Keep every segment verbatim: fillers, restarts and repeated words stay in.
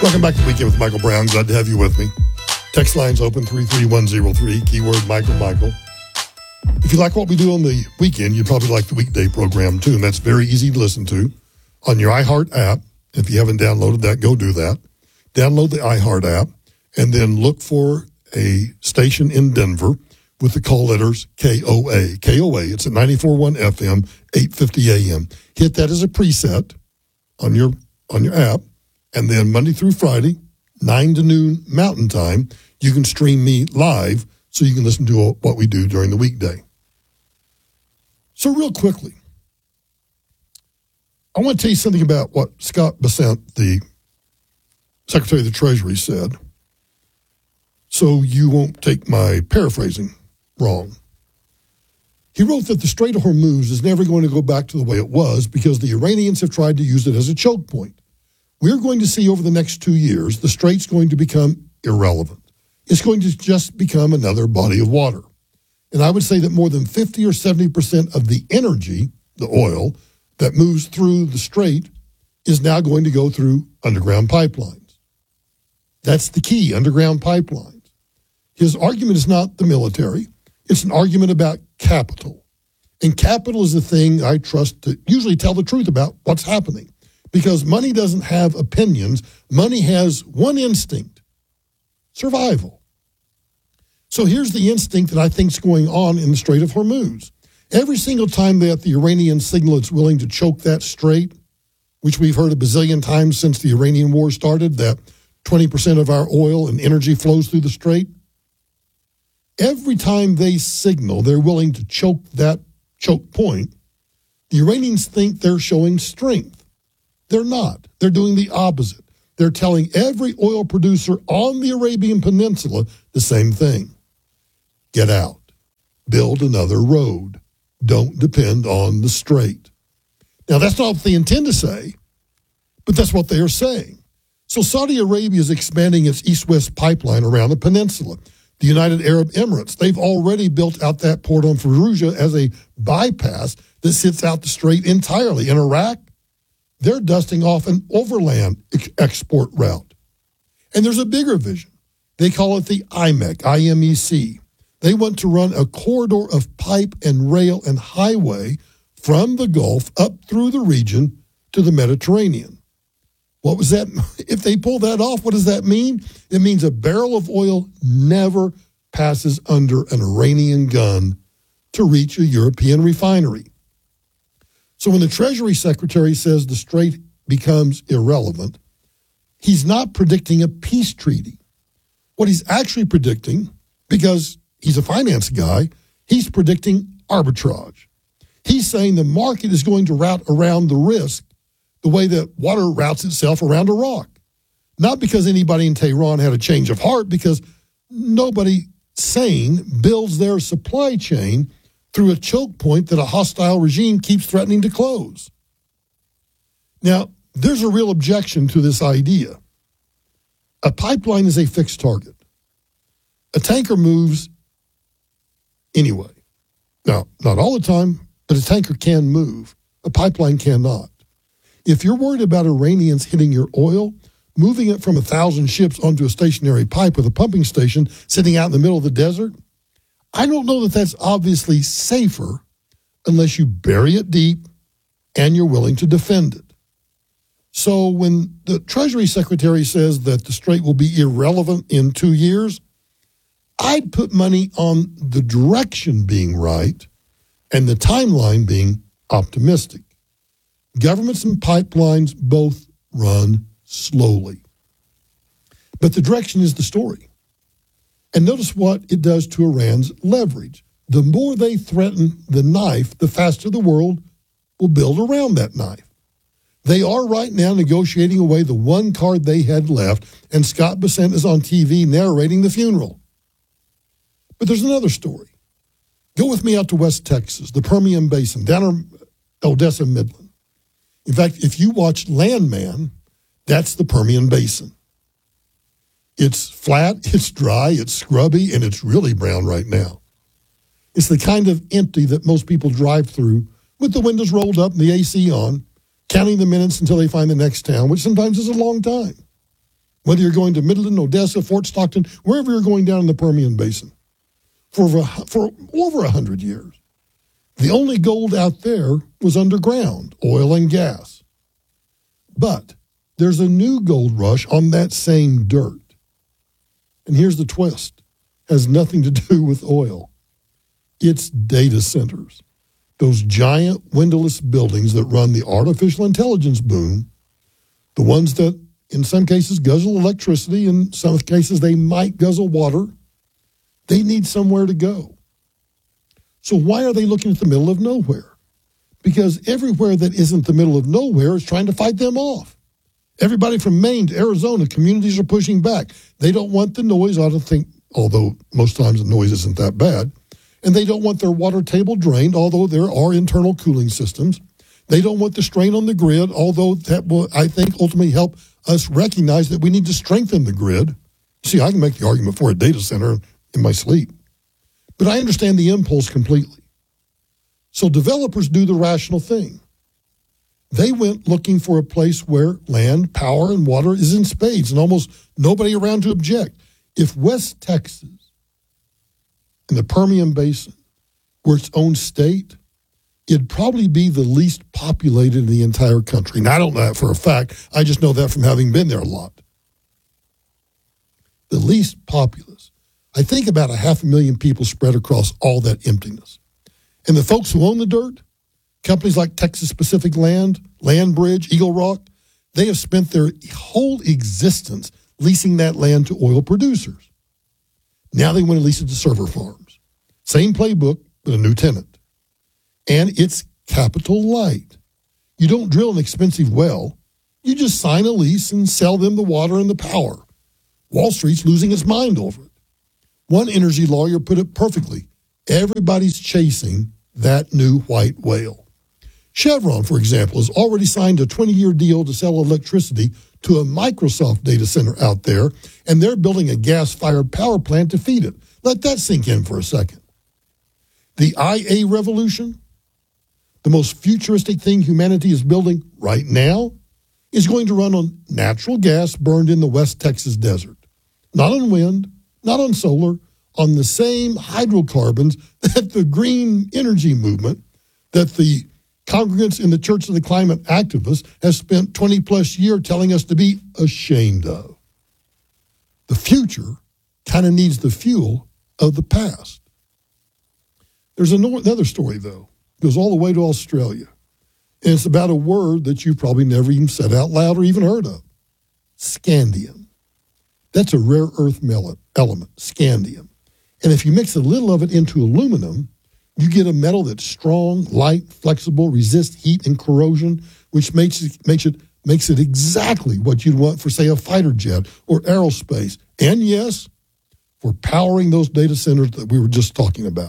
Welcome back to the Weekend with Michael Brown. Glad to have you with me. Text lines open three three one zero three, keyword Michael Michael. If you like what we do on the weekend, you probably like the weekday program too, and that's very easy to listen to on your iHeart app. If you haven't downloaded that, go do that. Download the iHeart app and then look for a station in Denver with the call letters K O A. K O A, it's at ninety-four point one F M, eight fifty A M. Hit that as a preset on your on your app, and then Monday through Friday, nine to noon Mountain Time, you can stream me live so you can listen to what we do during the weekday. So real quickly, I want to tell you something about what Scott Bessent, the Secretary of the Treasury, said, so you won't take my paraphrasing wrong. He wrote that the Strait of Hormuz is never going to go back to the way it was because the Iranians have tried to use it as a choke point. We're going to see over the next two years, the Strait's going to become irrelevant. It's going to just become another body of water. And I would say that more than fifty or seventy percent of the energy, the oil, that moves through the Strait is now going to go through underground pipelines. That's the key, underground pipelines. His argument is not the military. It's an argument about capital. And capital is the thing I trust to usually tell the truth about what's happening. Because money doesn't have opinions. Money has one instinct, survival. So here's the instinct that I think is going on in the Strait of Hormuz. Every single time that the Iranians signal it's willing to choke that strait, which we've heard a bazillion times since the Iranian war started, that twenty percent of our oil and energy flows through the strait, every time they signal they're willing to choke that choke point, the Iranians think they're showing strength. They're not. They're doing the opposite. They're telling every oil producer on the Arabian Peninsula the same thing. Get out. Build another road. Don't depend on the strait. Now, that's not what they intend to say, but that's what they are saying. So Saudi Arabia is expanding its east-west pipeline around the peninsula. The United Arab Emirates, they've already built out that port on Fallujah as a bypass that sits out the strait entirely. In Iraq, they're dusting off an overland ex- export route. And there's a bigger vision. They call it the I M E C, I M E C. They want to run a corridor of pipe and rail and highway from the Gulf up through the region to the Mediterranean. What was that? If they pull that off, what does that mean? It means a barrel of oil never passes under an Iranian gun to reach a European refinery. So when the Treasury Secretary says the strait becomes irrelevant, he's not predicting a peace treaty. What he's actually predicting, because he's a finance guy, he's predicting arbitrage. He's saying the market is going to route around the risk the way that water routes itself around a rock. Not because anybody in Tehran had a change of heart, because nobody sane builds their supply chain through a choke point that a hostile regime keeps threatening to close. Now, there's a real objection to this idea. A pipeline is a fixed target. A tanker moves anyway. Now, not all the time, but a tanker can move. A pipeline cannot. If you're worried about Iranians hitting your oil, moving it from a thousand ships onto a stationary pipe with a pumping station sitting out in the middle of the desert, I don't know that that's obviously safer unless you bury it deep and you're willing to defend it. So when the Treasury Secretary says that the strait will be irrelevant in two years, I'd put money on the direction being right and the timeline being optimistic. Governments and pipelines both run slowly. But the direction is the story. And notice what it does to Iran's leverage. The more they threaten the knife, the faster the world will build around that knife. They are right now negotiating away the one card they had left, and Scott Bessent is on T V narrating the funeral. But there's another story. Go with me out to West Texas, the Permian Basin, down in Odessa, Midland. In fact, if you watch Landman, that's the Permian Basin. It's flat, it's dry, it's scrubby, and it's really brown right now. It's the kind of empty that most people drive through with the windows rolled up and the A C on, counting the minutes until they find the next town, which sometimes is a long time. whether you're going to Midland, Odessa, Fort Stockton, wherever you're going down in the Permian Basin, for over, for over one hundred years. The only gold out there was underground, oil and gas. But there's a new gold rush on that same dirt. And here's the twist. It has nothing to do with oil. It's data centers. Those giant windowless buildings that run the artificial intelligence boom, the ones that in some cases guzzle electricity, in some cases they might guzzle water, they need somewhere to go. So why are they looking at the middle of nowhere? Because everywhere that isn't the middle of nowhere is trying to fight them off. Everybody from Maine to Arizona, communities are pushing back. They don't want the noise. I don't think, although most times the noise isn't that bad. And they don't want their water table drained, although there are internal cooling systems. They don't want the strain on the grid, although that will, I think, ultimately help us recognize that we need to strengthen the grid. See, I can make the argument for a data center in my sleep. But I understand the impulse completely. So developers do the rational thing. They went looking for a place where land, power, and water is in spades and almost nobody around to object. If West Texas and the Permian Basin were its own state, it'd probably be the least populated in the entire country. Now, I don't know that for a fact. I just know that from having been there a lot. The least populous. I think about a half a million people spread across all that emptiness. And the folks who own the dirt, companies like Texas Pacific Land, Land Bridge, Eagle Rock, they have spent their whole existence leasing that land to oil producers. Now they want to lease it to server farms. Same playbook, but a new tenant. And it's capital light. You don't drill an expensive well. You just sign a lease and sell them the water and the power. Wall Street's losing its mind over it. One energy lawyer put it perfectly. Everybody's chasing that new white whale. Chevron, for example, has already signed a twenty-year deal to sell electricity to a Microsoft data center out there, and they're building a gas-fired power plant to feed it. Let that sink in for a second. The I A revolution, the most futuristic thing humanity is building right now, is going to run on natural gas burned in the West Texas desert. Not on wind, not on solar, on the same hydrocarbons that the green energy movement, that the congregants in the Church of the Climate Activists have spent twenty plus years telling us to be ashamed of. The future kind of needs the fuel of the past. There's another story, though. It goes all the way to Australia. And it's about a word that you probably never even said out loud or even heard of. Scandium. That's a rare earth element, scandium. And if you mix a little of it into aluminum, you get a metal that's strong, light, flexible, resists heat and corrosion, which makes it, makes it, makes it exactly what you'd want for, say, a fighter jet or aerospace. And yes, for powering those data centers that we were just talking about.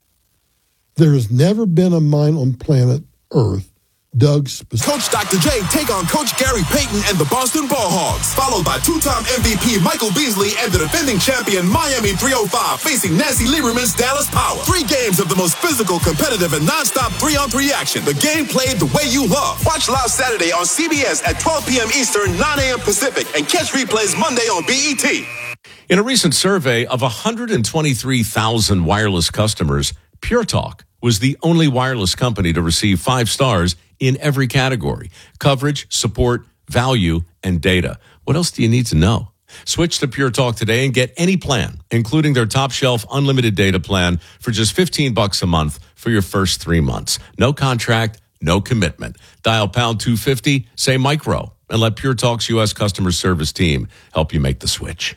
There has never been a mine on planet Earth dug specifically. Coach Doctor J take on Coach Gary Payton and the Boston Ball Hogs, followed by two-time M V P Michael Beasley and the defending champion Miami three oh five facing Nancy Lieberman's Dallas Power. Three games of the most physical, competitive, and non-stop three-on-three action. The game played the way you love. Watch live Saturday on C B S at twelve p.m. Eastern, nine a.m. Pacific, and catch replays Monday on B E T. In a recent survey of one hundred twenty-three thousand wireless customers, Pure Talk was the only wireless company to receive five stars in every category: coverage, support, value, and data. What else do you need to know? Switch to Pure Talk today and get any plan, including their top shelf unlimited data plan for just fifteen bucks a month for your first three months. No contract, no commitment. Dial pound two fifty, say micro, and let Pure Talk's U S customer service team help you make the switch.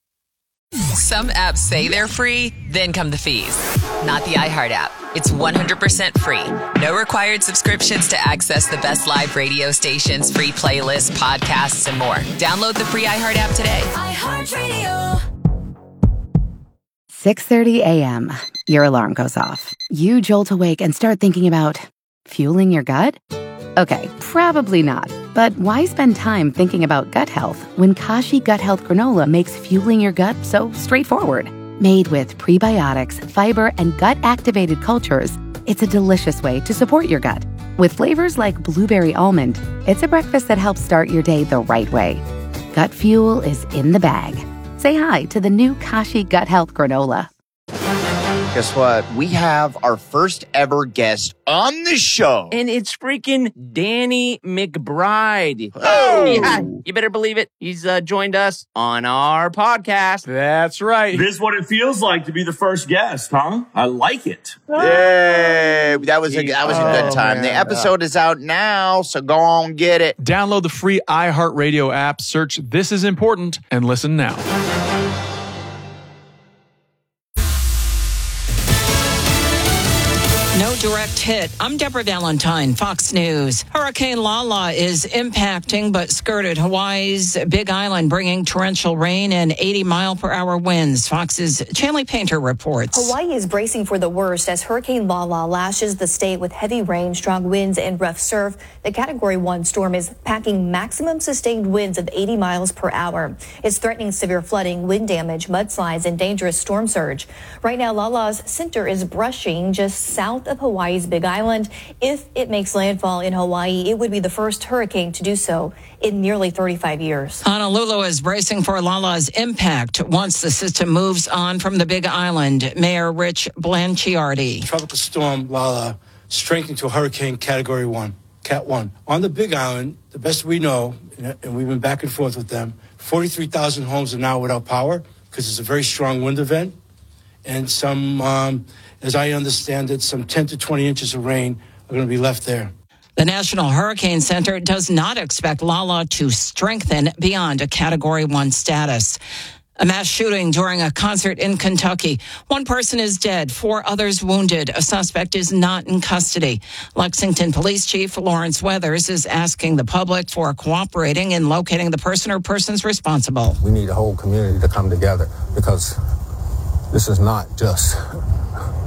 Some apps say they're free, then come the fees. Not the iHeart app. It's one hundred percent free. No required subscriptions to access the best live radio stations, free playlists, podcasts, and more. Download the free iHeart app today. iHeartRadio. six thirty a.m. Your alarm goes off. You jolt awake and start thinking about fueling your gut? Okay, probably not. But why spend time thinking about gut health when Kashi Gut Health Granola makes fueling your gut so straightforward? Made with prebiotics, fiber, and gut-activated cultures, it's a delicious way to support your gut. With flavors like blueberry almond, it's a breakfast that helps start your day the right way. gut fuel is in the bag. Say hi to the new Kashi Gut Health Granola. Guess what? We have our first ever guest on the show. And it's freaking Danny McBride. Oh! Yeah, you better believe it. He's uh, joined us on our podcast. That's right. This is what it feels like to be the first guest, huh? I like it. Yay! That was a, that was a good Oh, time. man. The episode is out now, so go on get it. Download the free iHeartRadio app, search This Is Important, and listen now. No direct hit. I'm Deborah Valentine, Fox News. Hurricane Lala is impacting but skirted Hawaii's Big Island, bringing torrential rain and eighty mile per hour winds. Fox's Chanley Painter reports. Hawaii is bracing for the worst as Hurricane Lala lashes the state with heavy rain, strong winds, and rough surf. The Category one storm is packing maximum sustained winds of eighty miles per hour. It's threatening severe flooding, wind damage, mudslides, and dangerous storm surge. Right now, Lala's center is brushing just south of Hawaii's Big Island. If it makes landfall in Hawaii, it would be the first hurricane to do so in nearly thirty-five years. Honolulu is bracing for Lala's impact once the system moves on from the Big Island. Mayor Rich Blanchiardi. Tropical storm Lala strengthened to a hurricane Category one, Cat one. On the Big Island, the best we know, and we've been back and forth with them, forty-three thousand homes are now without power because it's a very strong wind event. And some, um, as I understand it, some ten to twenty inches of rain are going to be left there. The National Hurricane Center does not expect Lala to strengthen beyond a Category one status. A mass shooting during a concert in Kentucky. One person is dead, four others wounded. A suspect is not in custody. Lexington Police Chief Lawrence Weathers is asking the public for cooperating in locating the person or persons responsible. We need the whole community to come together because this is not just